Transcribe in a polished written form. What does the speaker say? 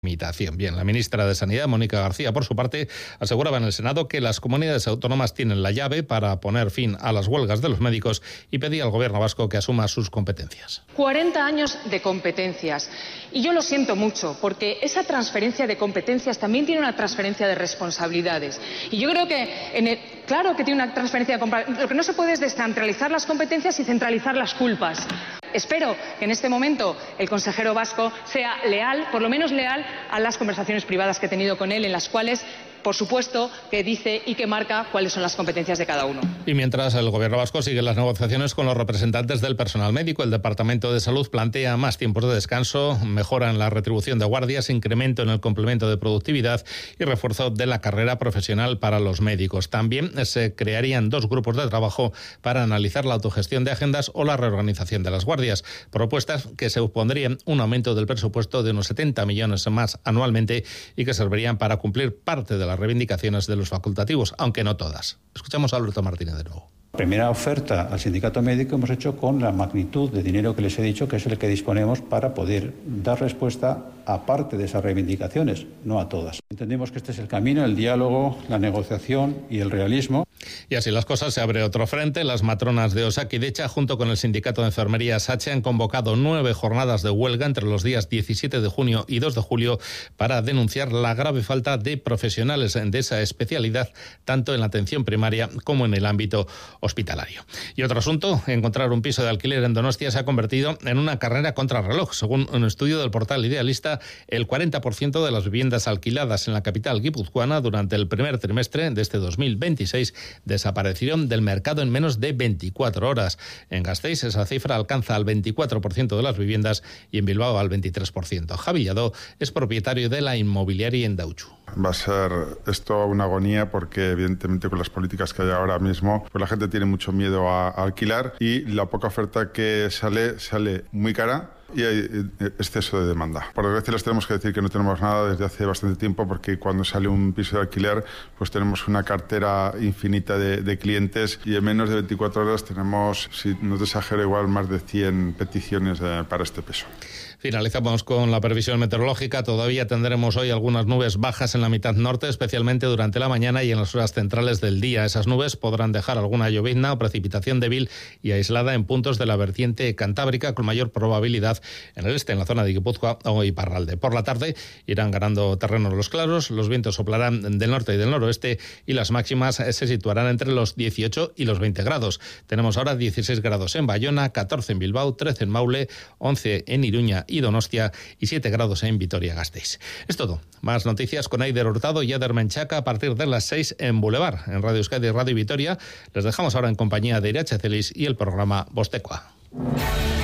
imitación. Bien, la ministra de Sanidad, Mónica García, por su parte, aseguraba en el Senado que las comunidades autónomas tienen la llave para poner fin a las huelgas de los médicos y pedía al Gobierno vasco que asuma sus competencias. 40 años de competencias. Y yo lo siento mucho, porque esa transferencia de competencias también tiene una transferencia de responsabilidades. Y yo creo que, claro que tiene una transferencia de competencias. Lo que no se puede es descentralizar las competencias y centralizar las culpas. Espero que en este momento el consejero vasco sea leal, por lo menos leal, a las conversaciones privadas que he tenido con él, en las cuales, por supuesto, que dice y que marca cuáles son las competencias de cada uno. Y mientras el Gobierno vasco sigue las negociaciones con los representantes del personal médico, el Departamento de Salud plantea más tiempos de descanso, mejora en la retribución de guardias, incremento en el complemento de productividad y refuerzo de la carrera profesional para los médicos. También se crearían 2 grupos de trabajo para analizar la autogestión de agendas o la reorganización de las guardias. Propuestas que supondrían un aumento del presupuesto de unos 70 millones más anualmente y que servirían para cumplir parte de las reivindicaciones de los facultativos, aunque no todas. Escuchamos a Alberto Martínez de nuevo. La primera oferta al sindicato médico hemos hecho con la magnitud de dinero que les he dicho, que es el que disponemos para poder dar respuesta a parte de esas reivindicaciones, no a todas. Entendemos que este es el camino, el diálogo, la negociación y el realismo. Y así las cosas, se abre otro frente. Las matronas de Osakidetza, junto con el sindicato de enfermería SACHE, han convocado 9 jornadas de huelga entre los días 17 de junio y 2 de julio para denunciar la grave falta de profesionales de esa especialidad, tanto en la atención primaria como en el ámbito hospitalario. Y otro asunto, encontrar un piso de alquiler en Donostia se ha convertido en una carrera contrarreloj. Según un estudio del portal Idealista, el 40% de las viviendas alquiladas en la capital guipuzcoana durante el primer trimestre de este 2026 desaparecieron del mercado en menos de 24 horas. En Gasteiz esa cifra alcanza al 24% de las viviendas y en Bilbao al 23%. Javi Lladó es propietario de la inmobiliaria Indautxu. Va a ser esto una agonía porque evidentemente con las políticas que hay ahora mismo, pues la gente tiene mucho miedo a alquilar y la poca oferta que sale muy cara y hay exceso de demanda. Por desgracia les tenemos que decir que no tenemos nada desde hace bastante tiempo, porque cuando sale un piso de alquiler pues tenemos una cartera infinita de clientes y en menos de 24 horas tenemos, si no te exagero, igual más de 100 peticiones para este piso. Finalizamos con la previsión meteorológica. Todavía tendremos hoy algunas nubes bajas en la mitad norte, especialmente durante la mañana y en las horas centrales del día. Esas nubes podrán dejar alguna llovizna o precipitación débil y aislada en puntos de la vertiente cantábrica, con mayor probabilidad en el este, en la zona de Guipúzcoa o Iparralde. Por la tarde irán ganando terreno los claros, los vientos soplarán del norte y del noroeste y las máximas se situarán entre los 18 y los 20 grados. Tenemos ahora 16 grados en Bayona, 14 en Bilbao, 13 en Maule, 11 en Iruña y Donostia y 7 grados en Vitoria-Gasteiz. Es todo. Más noticias con Aider Hurtado y Ader Menchaca a partir de las 6 en Boulevard, en Radio Euskadi y Radio Vitoria. Les dejamos ahora en compañía de Irache Celis y el programa Bostekoa.